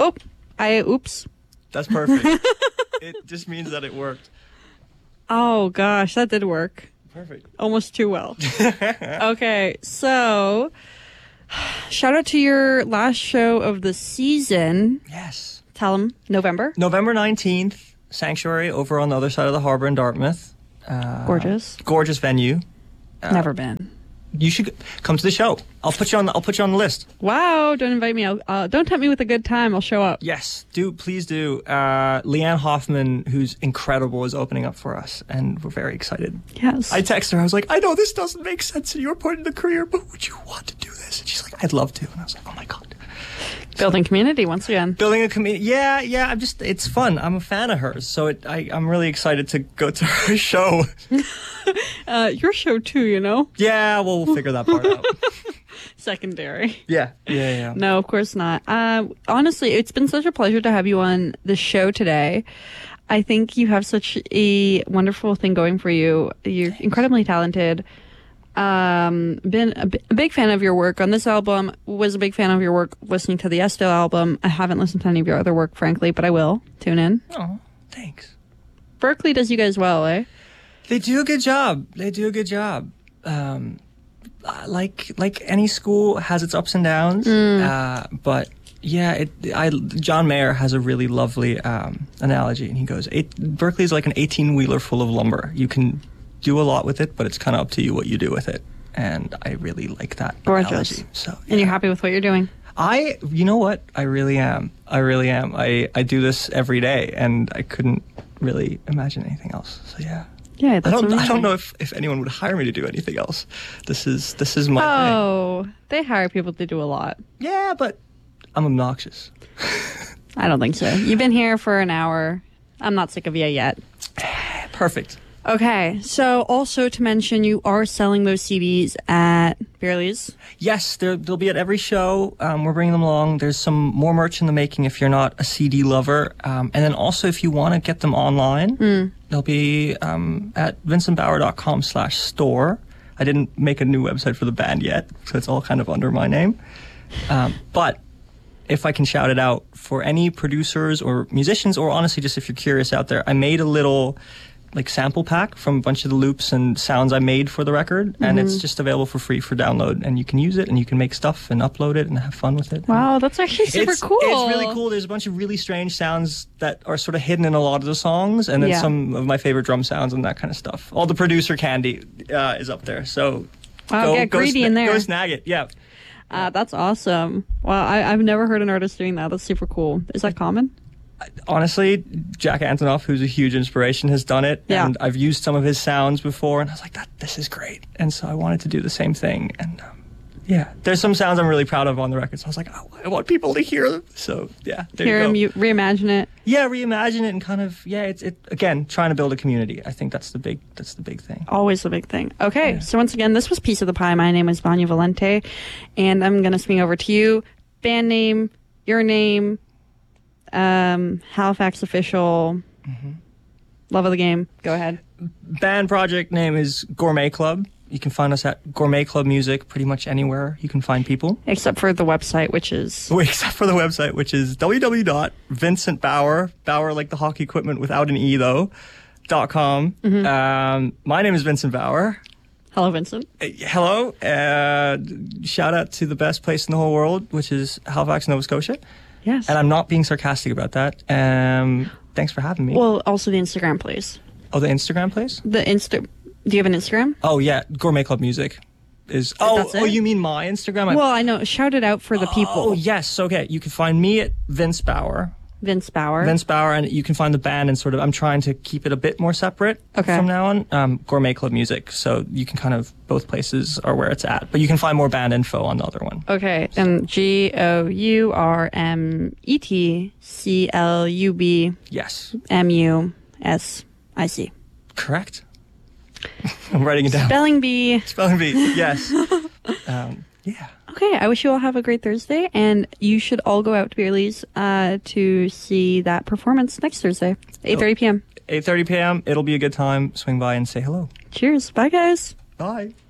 Oops. That's perfect. It just means that it worked. Oh, gosh, that did work. Perfect. Almost too well. Okay, so shout out to your last show of the season. Yes. Tell them, November. November 19th, Sanctuary over on the other side of the harbor in Dartmouth. Gorgeous. Gorgeous venue. Never been. You should come to the show. I'll put you on the list. Wow, don't invite me. Don't tempt me with a good time. I'll show up. Yes, please do. Leanne Hoffman, who's incredible, is opening up for us, and we're very excited. Yes. I texted her. I was like, I know this doesn't make sense in your point in the career, but would you want to do this? And she's like, I'd love to. And I was like, oh my God. Building community once again. Building a community. Yeah. It's fun. I'm a fan of hers, so I'm really excited to go to her show. Your show too, you know? Yeah, we'll figure that part out. Secondary. Yeah. No, of course not. Honestly, it's been such a pleasure to have you on the show today. I think you have such a wonderful thing going for you. You're incredibly talented. Been a big fan of your work on this album. Was a big fan of your work listening to the Estelle album. I haven't listened to any of your other work, frankly, but I will tune in. Oh, thanks. Berkeley does you guys well, eh? They do a good job. Like any school has its ups and downs, but yeah, John Mayer has a really lovely analogy, and he goes, Berkeley is like an 18-wheeler full of lumber. You can do a lot with it, but it's kind of up to you what you do with it, and I really like that analogy. So, yeah. And you're happy with what you're doing? You know what? I really am. I do this every day, and I couldn't really imagine anything else. So yeah. Yeah, that's amazing. I don't know if anyone would hire me to do anything else. This is my thing. Oh, they hire people to do a lot. Yeah, but I'm obnoxious. I don't think so. You've been here for an hour. I'm not sick of you yet. Perfect. Okay, so also to mention, you are selling those CDs at Beerley's. Yes, they'll be at every show. We're bringing them along. There's some more merch in the making if you're not a CD lover. And then also if you want to get them online, they'll be at vincentbauer.com/store. I didn't make a new website for the band yet, so it's all kind of under my name. But if I can shout it out for any producers or musicians, or honestly just if you're curious out there, I made a little sample pack from a bunch of the loops and sounds I made for the record, and it's just available for free for download, and you can use it and you can make stuff and upload it and have fun with it. Wow, that's actually super cool. It's really cool. There's a bunch of really strange sounds that are sort of hidden in a lot of the songs, and then some of my favorite drum sounds and that kind of stuff. All the producer candy is up there, so get greedy in there. Go snag it. Yeah. That's awesome. Wow, I've never heard an artist doing that. That's super cool. Is that common? Honestly, Jack Antonoff, who's a huge inspiration, has done it. Yeah. And I've used some of his sounds before, and I was like, this is great. And so I wanted to do the same thing. And yeah, there's some sounds I'm really proud of on the record. So I was like, I want people to hear them. So yeah, hear them, you reimagine it. Yeah, reimagine it and kind of, it's again, trying to build a community. I think that's the big thing. Always the big thing. Okay, So once again, this was Piece of the Pie. My name is Vanya Valente, and I'm going to swing over to you. Band name, your name, Halifax official, love of the game. Go ahead. Band project name is Gourmet Club. You can find us at Gourmet Club Music pretty much anywhere you can find people. Except for the website, which is www.vincentbauer, Bauer like the hockey equipment without an E though, .com. My name is Vincent Bauer. Hello, Vincent. Hello. Shout out to the best place in the whole world, which is Halifax, Nova Scotia. Yes. And I'm not being sarcastic about that. Thanks for having me. Well, also the Instagram, please. Oh, the Instagram place? Do you have an Instagram? Oh, yeah. Gourmet Club Music is... Oh, you mean my Instagram? Well, I know. Shout it out for the people. Oh, yes. Okay. You can find me at Vince Bauer. Vince Bauer, and you can find the band and sort of... I'm trying to keep it a bit more separate from now on. Gourmet Club Music. So you can kind of... Both places are where it's at. But you can find more band info on the other one. Okay. And GOURMETCLUB. Yes. MUSIC. Correct. I'm writing it down. Spelling bee. Yes. Yeah. Okay, I wish you all have a great Thursday, and you should all go out to Beerley's to see that performance next Thursday, 8:30 p.m. 8:30 p.m. It'll be a good time. Swing by and say hello. Cheers. Bye, guys. Bye.